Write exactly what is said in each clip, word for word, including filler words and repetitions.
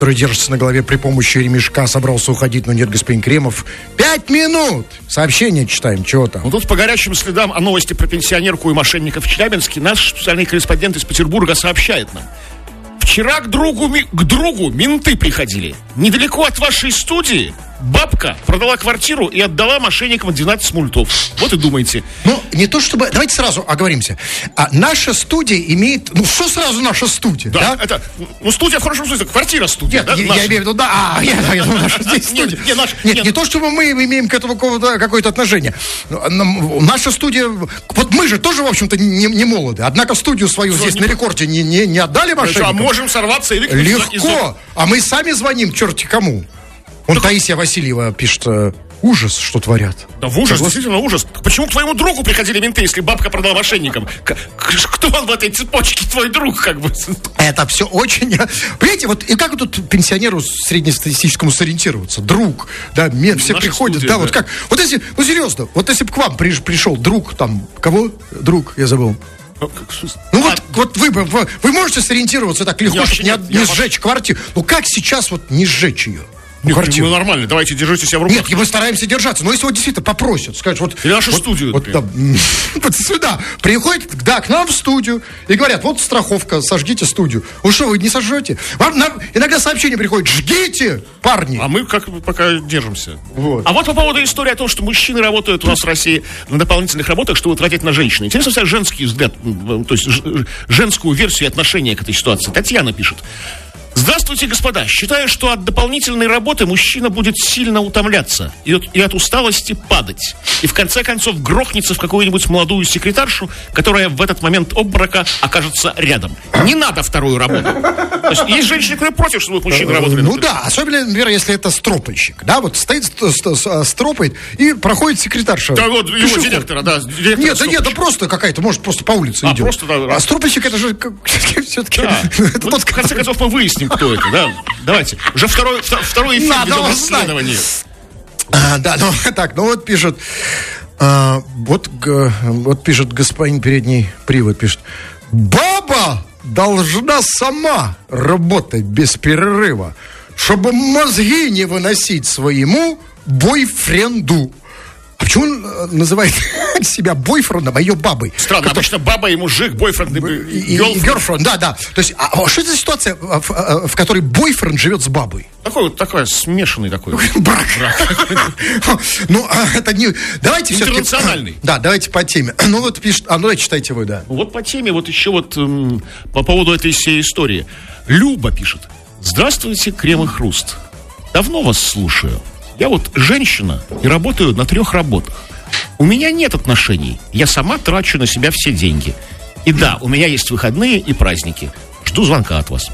который держится на голове при помощи ремешка, собрался уходить, но нет, господин Кремов. Пять минут! Сообщение читаем, чего там? Ну тут по горячим следам о новости про пенсионерку и мошенников в Челябинске наш специальный корреспондент из Петербурга сообщает нам. Вчера к другу, к другу менты приходили. Недалеко от вашей студии бабка продала квартиру и отдала мошенникам двенадцать мультов. Вот и думайте. Ну, не то чтобы... Давайте сразу оговоримся. А наша студия имеет... Ну, что сразу наша студия? Да, да? это... Ну, студия в хорошем смысле. Квартира-студия. Нет, да, я, наша. я имею в виду... Да, а, я, я, я думаю, наша здесь студия. Нет, не, наш, нет, нет, не то, чтобы мы имеем к этому какое-то отношение. Наша студия... Вот мы же тоже, в общем-то, не, не молоды. Однако студию свою здесь не... на рекорде не, не, не отдали мошенникам. А можем сорваться и выкинуть. Легко. Из... А мы сами звоним черти кому. Он так... Таисия Васильева пишет... Ужас, что творят. Да, в ужас, действительно ужас. Почему к твоему другу приходили менты, если бабка продала мошенникам? К- кто он в этой цепочке, твой друг, как бы? Это все очень... Понимаете, вот и как тут пенсионеру среднестатистическому сориентироваться? Друг, да, мент, все приходят, студия, да, да, вот как... Вот если, ну серьезно, вот если бы к вам приш, пришел друг, там, кого? Друг, я забыл. Ну а... вот, вот вы, вы, вы можете сориентироваться так легко, чтобы не, не сжечь ваш... квартиру. Ну как сейчас вот не сжечь ее? Нет, мы нормально, давайте держите себя в руках. Нет, и мы стараемся держаться. Но если вот действительно попросят, скажут, вот... Или нашу вот, студию, вот, да, вот сюда. Приходят, да, к нам в студию и говорят, вот страховка, сожгите студию. Вы что, вы не сожжете? Вам, нам, иногда сообщение приходит, жгите, парни. А мы как пока держимся. Вот. А вот по поводу истории о том, что мужчины работают у нас в России на дополнительных работах, чтобы тратить на женщин. Интересно, вся женский взгляд, то есть женскую версию отношения к этой ситуации. Татьяна пишет. Здравствуйте, господа. Считаю, что от дополнительной работы мужчина будет сильно утомляться и от, и от усталости падать. И в конце концов грохнется в какую-нибудь молодую секретаршу, которая в этот момент обморока окажется рядом. Не надо вторую работу. То есть есть женщины, которые против, чтобы мужчины работали. Ну да, особенно, например, если это стропольщик. Да, вот стоит, стропает и проходит секретарша. Да, вот его директора, да. Директора нет, да нет, да просто какая-то, может, просто по улице а, идет. Просто, да, а стропольщик это же все-таки... Да. Это вот, тот, в конце который... концов, мы выясним, кто это, да? Давайте. Уже второй, второй эфир ведем расследование. А, да, ну так, ну вот пишет, а, вот, г, вот пишет господин передний привод, пишет, баба должна сама работать без перерыва, чтобы мозги не выносить своему бойфренду. А почему он называет себя бойфрендом, а ее бабой? Странно, как обычно баба и мужик, бойфренд и, и гёрфренд. Да, да. То есть, а, а что это за ситуация, в, в которой бойфренд живет с бабой? Такой вот, такой смешанный такой. Брак. Ну, это не... Давайте все-таки... Интернациональный. Да, давайте по теме. Ну, вот пишет... А, ну, давайте читайте вы, да. Вот по теме, вот еще вот по поводу этой всей истории. Люба пишет. Здравствуйте, Крем и Хруст. Давно вас слушаю. Я вот женщина и работаю на трех работах. У меня нет отношений. Я сама трачу на себя все деньги. И да, у меня есть выходные и праздники. Жду звонка от вас.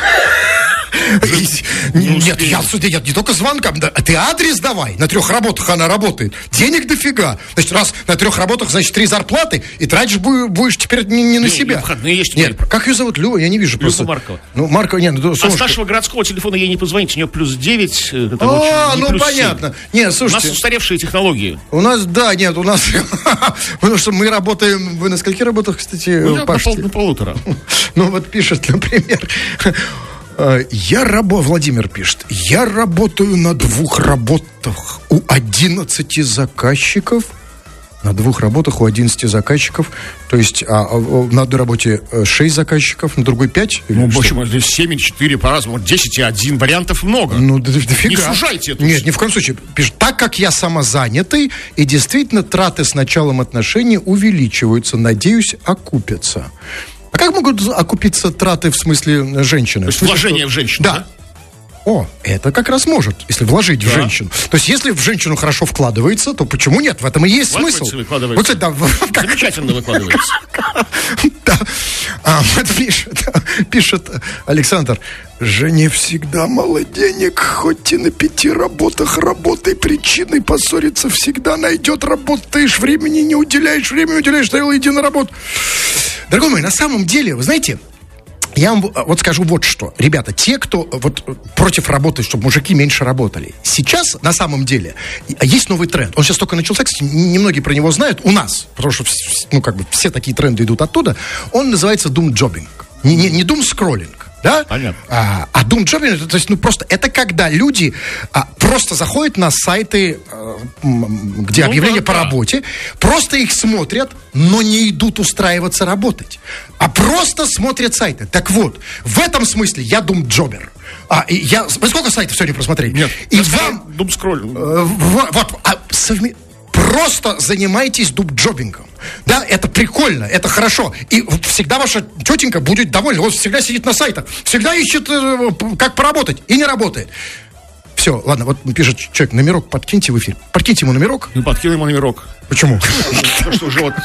Нет, я, я не только звонком, да, ты адрес давай. На трех работах она работает. Денег дофига. Значит, раз на трех работах, значит, три зарплаты, и тратишь будешь теперь не, не на себя. Выходные есть. Нет, как ее зовут? Люба? Я не вижу просто. Люба Маркова. Ну, Маркова, нет. Ну, а с нашего городского телефона ей не позвонить. У нее плюс девять. А, ну понятно. Нет, слушайте. У нас устаревшие технологии. У нас, да, нет, у нас... Потому что мы работаем... Вы на скольких работах, кстати, на полутора. Ну, вот пишет, например... Я работаю, Владимир пишет, я работаю на двух работах у одиннадцати заказчиков. На двух работах у одиннадцати заказчиков. То есть а, а, на одной работе шесть заказчиков, на другой пять. Ну, в общем, здесь семь и четыре по-разному. десять и один. Вариантов много. Ну, да, дофига. Не сужайте это. Нет, ни в коем случае. Пишет, так как я самозанятый, и действительно траты с началом отношений увеличиваются. Надеюсь, окупятся. А как могут окупиться траты в смысле женщины? То есть в смысле, вложение что... в женщину, да? да? О, это как раз может, если вложить да. в женщину. То есть, если в женщину хорошо вкладывается, то почему нет? В этом и есть смысл. Выкладывается. Вот, кстати, да, замечательно выкладывается. Да. А, вот пишет, пишет Александр. Жене всегда мало денег, хоть и на пяти работах работай. Причиной поссориться всегда найдет. Работаешь, времени не уделяешь, время уделяешь, стоял, иди на работу. Дорогой мой, на самом деле, вы знаете... Я вам вот скажу вот что. Ребята, те, кто вот против работы, чтобы мужики меньше работали. Сейчас, на самом деле, есть новый тренд. Он сейчас только начался, кстати, немногие про него знают. У нас, потому что, ну, как бы, все такие тренды идут оттуда. Он называется doom jobbing. Не, не, не doom scrolling. Да? Понятно. А, а думджобинг, то есть, ну, просто это когда люди а, просто заходят на сайты, а, где ну, объявления да, по да. работе, просто их смотрят, но не идут устраиваться работать, а просто смотрят сайты. Так вот, в этом смысле я думджобер. А, и я, вы сколько сайтов сегодня просмотрели? Нет, и вам... Думскролл. Э, вот, вот а, совме... Просто занимайтесь думджобингом. Да, это прикольно, это хорошо. И всегда ваша тетенька будет довольна. Вот всегда сидит на сайтах, всегда ищет, как поработать, и не работает. Все, ладно, вот пишет человек, номерок подкиньте в эфир. Подкиньте ему номерок. Ну, подкинь ему номерок. Почему? Потому что уже вот...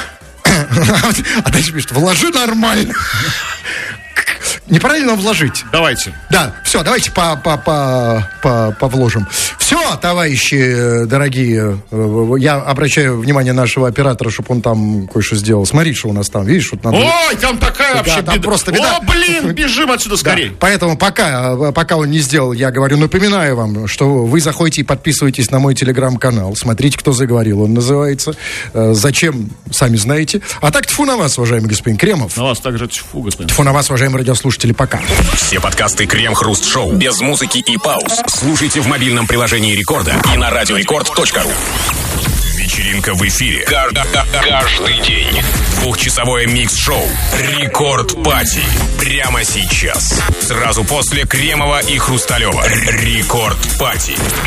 А дальше пишет, вложи нормально. Неправильно вложить. Давайте. Да, все, давайте по, по, по, по, повложим. Все, товарищи дорогие, я обращаю внимание нашего оператора, чтобы он там кое-что сделал. Смотри, что у нас там, видишь? Вот надо... Ой, там такая да, вообще там беда. Просто беда. О, блин, бежим отсюда скорее. Да, поэтому пока, пока он не сделал, я говорю, напоминаю вам, что вы заходите и подписываетесь на мой телеграм-канал. Смотрите, кто заговорил, он называется. Зачем, сами знаете. А так тьфу на вас, уважаемый господин Кремов. На вас также тьфу, господин. Тьфу на вас, уважаемые радиослушатели, пока. Все подкасты Крем-Хруст-Шоу без музыки и пауз слушайте в мобильном приложении Рекорда и на радиорекорд точка ру. Вечеринка в эфире. Каждый день. Двухчасовое микс-шоу Рекорд Пати. Прямо сейчас. Сразу после Кремова и Хрусталева. Рекорд Пати.